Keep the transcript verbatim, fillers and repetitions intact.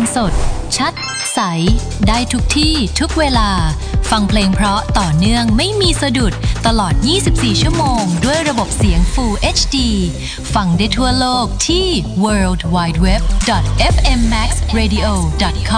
สดชัดใสได้ทุกที่ทุกเวลาฟังเพลงเพราะต่อเนื่องไม่มีสะดุดตลอดยี่สิบสี่ชั่วโมงด้วยระบบเสียง Full เอช ดี ฟังได้ทั่วโลกที่ ดับเบิลยู ดับเบิลยู ดับเบิลยู ดอท เอฟ เอ็ม แม็กซ์ เรดิโอ ดอท คอม